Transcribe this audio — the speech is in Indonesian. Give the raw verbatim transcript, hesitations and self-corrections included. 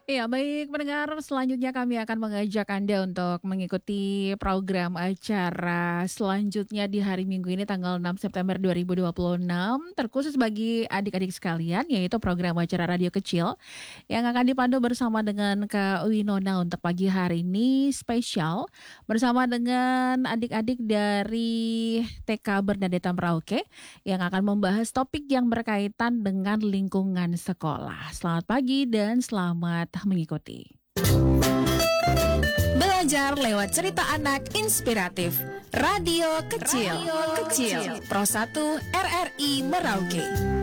Iya, baik pendengar, selanjutnya kami akan mengajak Anda untuk mengikuti program acara selanjutnya di hari Minggu ini tanggal enam September dua ribu dua puluh enam, terkhusus bagi adik-adik sekalian, yaitu program acara radio kecil yang akan dipandu bersama dengan Kak Winona untuk pagi hari ini spesial bersama dengan adik-adik dari T K Bernadetta Merauke yang akan membahas topik yang berkaitan dengan lingkungan sekolah. Selamat pagi dan selamat mengikuti. Belajar lewat cerita anak inspiratif. Radio Kecil, Radio Kecil, Pro satu R R I Merauke.